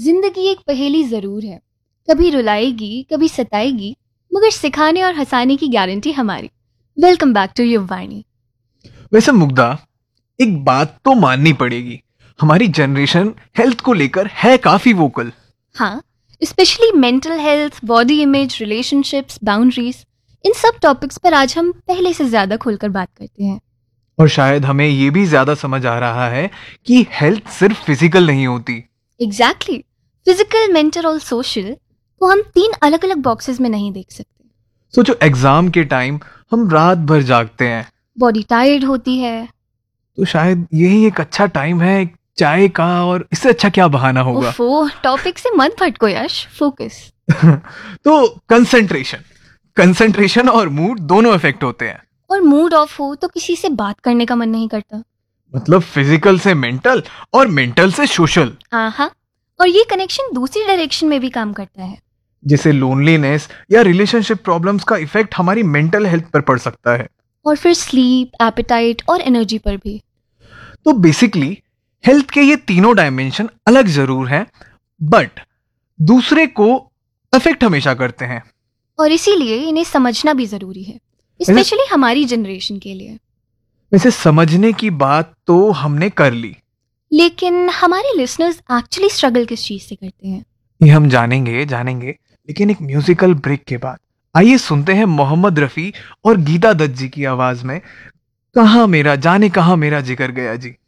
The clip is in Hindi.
जिंदगी एक पहेली जरूर है। कभी रुलाएगी, कभी सताएगी, मगर सिखाने और हंसाने की गारंटी हमारी। Welcome back to Yuvvani. वैसे मुग्धा, एक बात तो माननी पड़ेगी, हमारी जनरेशन हेल्थ को लेकर है काफी वोकल। हाँ, specially mental health, body image, relationships, boundaries, इन सब टॉपिक्स पर आज हम पहले से ज्यादा खुलकर बात करते हैं। और शायद हमें ये भी ज्यादा समझ आ रहा है कि हेल्थ सिर्फ फिजिकल नहीं होती। एग्जैक्टली, फिजिकल, मेंटल और सोशल को हम 3 अलग अलग बॉक्सेस में नहीं देख सकते। सोचो, एग्जाम के टाइम हम रात भर जागते हैं, बॉडी टायर्ड होती है। तो शायद यही एक अच्छा टाइम है चाय का, और इससे अच्छा क्या बहाना होगा। ओफो, टॉपिक से मत भटको यश, फोकस। तो कंसंट्रेशन और मूड दोनों इफेक्ट होते हैं। और मूड ऑफ हो तो किसी से बात करने का मन नहीं करता। मतलब फिजिकल से मेंटल और मेंटल से सोशल। हाँ, और ये कनेक्शन दूसरी डायरेक्शन में भी काम करता है। जैसे लोनलीनेस या रिलेशनशिप प्रॉब्लम्स का इफेक्ट हमारी मेंटल हेल्थ पर पड़ सकता है। और फिर स्लीप, एपेटाइट और एनर्जी पर भी। तो बेसिकली हेल्थ के ये तीनों डायमेंशन अलग जरूर हैं, बट दूसरे को अफेक्ट हमेशा करते हैं। और इसीलिए इन्हें समझना भी जरूरी है, स्पेशली हमारी जनरेशन के लिए। वैसे समझने की बात तो हमने कर ली, लेकिन हमारे लिसनर्स एक्चुअली स्ट्रगल किस चीज से करते हैं, ये हम जानेंगे, लेकिन एक म्यूजिकल ब्रेक के बाद। आइए सुनते हैं मोहम्मद रफी और गीता दत्त जी की आवाज में कहाँ मेरा जिगर गया जी।